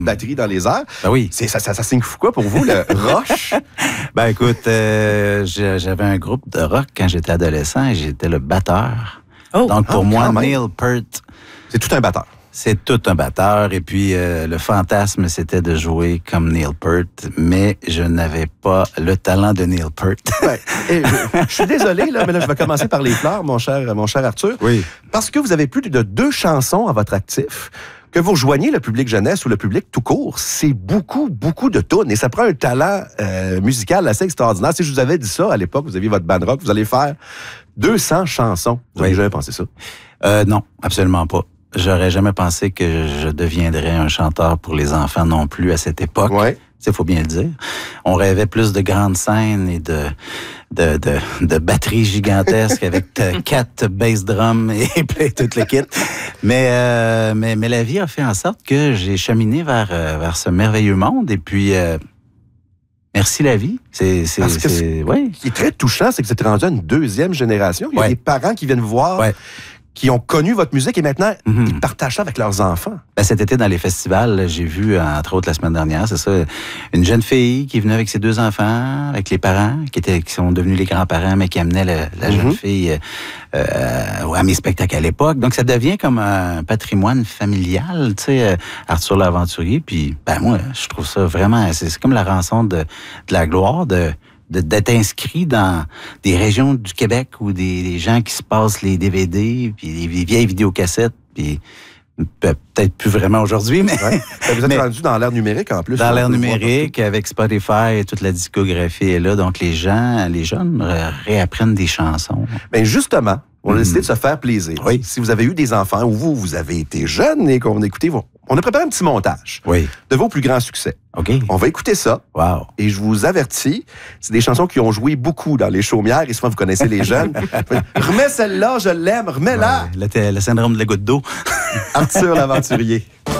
batterie dans les airs. Ben oui. Ça signe quoi pour vous, le Rush? Ben écoute, j'avais un groupe de rock quand j'étais adolescent et j'étais le batteur. Oh. Donc pour moi, même. Neil Peart, C'est tout un batteur. c'est tout un batteur. Et puis le fantasme, c'était de jouer comme Neil Peart, mais je n'avais pas le talent de Neil Peart. Ouais. Je suis désolé, là, mais là, je vais commencer par les fleurs, mon cher Arthur. Oui. Parce que vous avez plus de 2 chansons à votre actif. Que vous rejoigniez le public jeunesse ou le public tout court, c'est beaucoup, beaucoup de tunes. Et ça prend un talent musical assez extraordinaire. Si je vous avais dit ça à l'époque, vous aviez votre band rock, vous allez faire 200 chansons. Vous avez jamais pensé ça? Non, absolument pas. J'aurais jamais pensé que je deviendrais un chanteur pour les enfants non plus à cette époque. Ouais. Il faut bien le dire. On rêvait plus de grandes scènes et de batteries gigantesques avec 4 bass drums et tout le kit. Mais la vie a fait en sorte que j'ai cheminé vers ce merveilleux monde. Et puis, merci la vie. Ce qui est très touchant, c'est que vous êtes rendu à une 2e génération. Il y a des parents qui viennent vous voir, qui ont connu votre musique et maintenant, ils partagent ça avec leurs enfants. Ben, cet été, dans les festivals, j'ai vu, entre autres la semaine dernière, c'est ça, une jeune fille qui est venue avec ses 2 enfants, avec les parents, qui sont devenus les grands-parents, mais qui amenaient la jeune fille à mes spectacles à l'époque. Donc, ça devient comme un patrimoine familial, tu sais, Arthur l'Aventurier. Puis, ben moi, je trouve ça vraiment, c'est comme la rançon de la gloire d'être inscrit dans des régions du Québec où des gens qui se passent les DVD, puis les vieilles vidéocassettes, puis peut-être plus vraiment aujourd'hui, mais... Ouais. Vous êtes rendu dans l'ère numérique en plus. Dans l'ère numérique, avec Spotify et toute la discographie est là, donc les jeunes réapprennent des chansons. Bien justement, on a décidé de se faire plaisir. Oui. Si vous avez eu des enfants ou vous avez été jeune et qu'on a écouté, on a préparé un petit montage de vos plus grands succès. OK. On va écouter ça. Wow. Et je vous avertis, c'est des chansons qui ont joué beaucoup dans les chaumières et souvent vous connaissez les jeunes. Remets celle-là, je l'aime, remets-la. Ouais, le syndrome de la goutte d'eau. Arthur l'Aventurier.